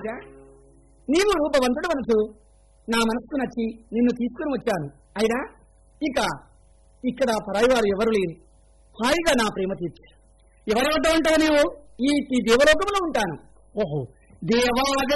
రాజా, నీవు రూపవంతుడు మనసు నా మనసుకు నచ్చి నిన్ను తీసుకుని వచ్చాను. అయినా ఇక ఇక్కడ పరాయి వారు ఎవరు లేరు. హాయిగా నా ప్రేమ తీర్చు. ఎవరి వద్ద ఉంటావు నీవు? ఈ దేవలోకంలో ఉంటాను. ఓహో, దేవాగ